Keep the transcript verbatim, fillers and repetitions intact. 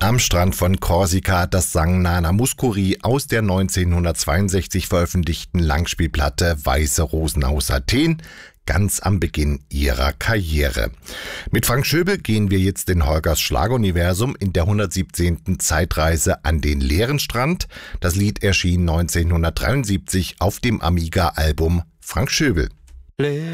Am Strand von Korsika, das sang Nana Mouskouri aus der neunzehnhundertzweiundsechzig veröffentlichten Langspielplatte Weiße Rosen aus Athen, ganz am Beginn ihrer Karriere. Mit Frank Schöbel gehen wir jetzt in Holgers Schlageruniversum in der hundertsiebzehnten Zeitreise an den leeren Strand. Das Lied erschien neunzehnhundertdreiundsiebzig auf dem Amiga-Album Frank Schöbel.